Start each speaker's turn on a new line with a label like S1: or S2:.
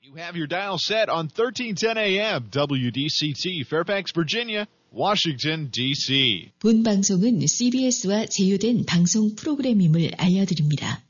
S1: You have your dial set on 1310 AM WDCT, Fairfax, Virginia, Washington, D.C.
S2: 본 방송은 CBS와 제휴된 방송 프로그램임을 알려드립니다.